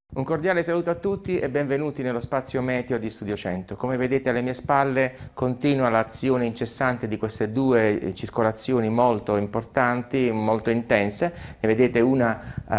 Un cordiale saluto a tutti e benvenuti nello spazio meteo di Studio 100. Come vedete alle mie spalle continua l'azione incessante di queste due circolazioni molto importanti, molto intense. Ne vedete una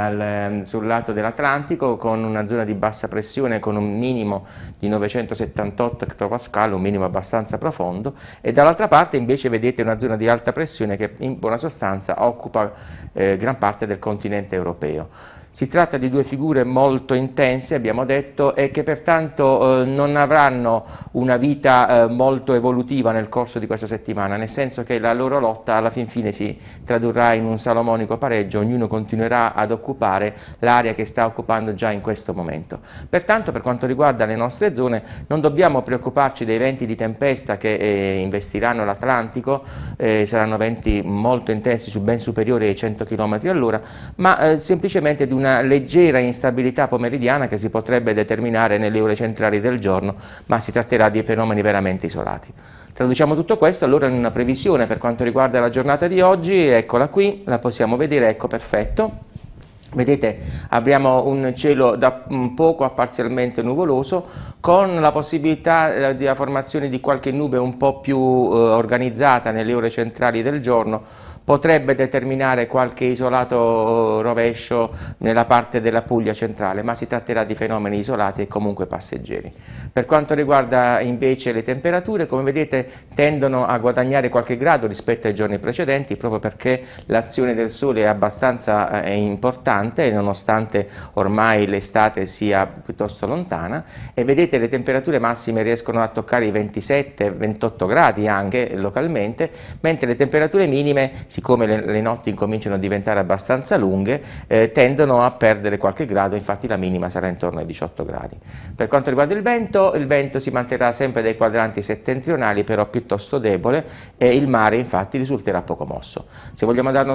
sul lato dell'Atlantico con una zona di bassa pressione con un minimo di 978 hectopascal, un minimo abbastanza profondo, e dall'altra parte invece vedete una zona di alta pressione che in buona sostanza occupa gran parte del continente europeo. Si tratta di due figure molto intense, abbiamo detto, e che pertanto non avranno una vita molto evolutiva nel corso di questa settimana, nel senso che la loro lotta alla fin fine si tradurrà in un salomonico pareggio, ognuno continuerà ad occupare l'area che sta occupando già in questo momento. Pertanto, per quanto riguarda le nostre zone, non dobbiamo preoccuparci dei venti di tempesta che investiranno l'Atlantico, saranno venti molto intensi, ben superiori ai 100 km all'ora, ma semplicemente di una leggera instabilità pomeridiana che si potrebbe determinare nelle ore centrali del giorno, ma si tratterà di fenomeni veramente isolati. Traduciamo tutto questo allora in una previsione per quanto riguarda la giornata di oggi. Eccola qui, la possiamo vedere, ecco, perfetto. Vedete, abbiamo un cielo da poco a parzialmente nuvoloso, con la possibilità della formazione di qualche nube un po' più organizzata nelle ore centrali del giorno. Potrebbe determinare qualche isolato rovescio nella parte della Puglia centrale, ma si tratterà di fenomeni isolati e comunque passeggeri. Per quanto riguarda invece le temperature, come vedete tendono a guadagnare qualche grado rispetto ai giorni precedenti, proprio perché l'azione del Sole è abbastanza importante, nonostante ormai l'estate sia piuttosto lontana, e vedete le temperature massime riescono a toccare i 27-28 gradi anche localmente, mentre le temperature minime, siccome le notti incominciano a diventare abbastanza lunghe, tendono a perdere qualche grado, infatti la minima sarà intorno ai 18 gradi. Per quanto riguarda il vento si manterrà sempre dai quadranti settentrionali, però piuttosto debole, e il mare infatti risulterà poco mosso. Se vogliamo dare